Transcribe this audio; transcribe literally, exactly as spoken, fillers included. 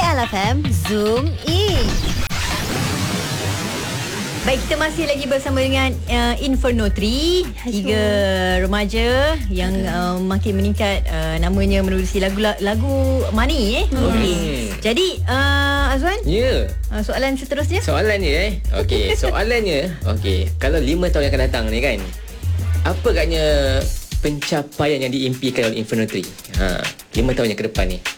L F M Zoom In. Baik, kita masih lagi bersama dengan uh, Inferno tiga, tiga remaja yang uh, makin meningkat uh, namanya menerusi lagu lagu Money eh. Hmm. Okey. Jadi uh, Azwan? Ya. Uh, soalan seterusnya? Soalannya eh. Okey, soalannya okey, kalau lima tahun yang akan datang ni kan, apa agaknya pencapaian yang diimpikan oleh Inferno tiga? Ha, lima tahun yang ke depan ni.